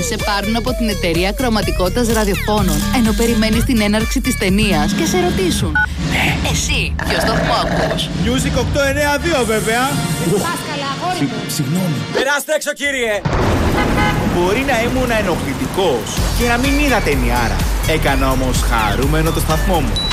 Αν σε πάρουν από την εταιρεία κρωματικότητας ραδιοφώνων, ενώ περιμένεις την έναρξη της ταινίας και σε ρωτήσουν, εσύ ποιο σταθμό ακούς? Music 892 βέβαια. Συγγνώμη. Περάστε έξω κύριε. Μπορεί να ήμουν ενοχλητικός και να μην είδα ταινιάρα. Έκανα όμως χαρούμενο το σταθμό μου.